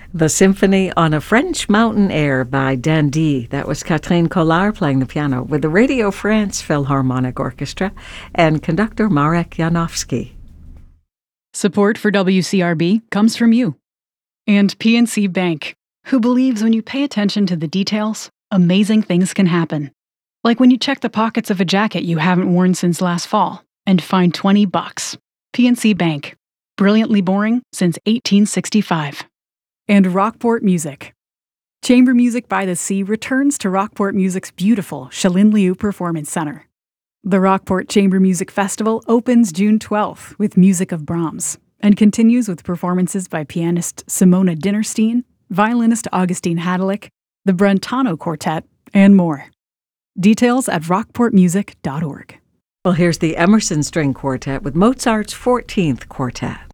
The Symphony on a French Mountain Air by Dandy. That was Catherine Collard playing the piano with the Radio France Philharmonic Orchestra and conductor Marek Janowski. Support for WCRB comes from you. And PNC Bank, who believes when you pay attention to the details, amazing things can happen. Like when you check the pockets of a jacket you haven't worn since last fall and find $20. PNC Bank. Brilliantly boring since 1865. And Rockport Music. Chamber Music by the Sea returns to Rockport Music's beautiful Shalin Liu Performance Center. The Rockport Chamber Music Festival opens June 12th with music of Brahms and continues with performances by pianist Simona Dinnerstein, violinist Augustine Hadalick, the Brentano Quartet, and more. Details at rockportmusic.org. Well, here's the Emerson String Quartet with Mozart's 14th Quartet.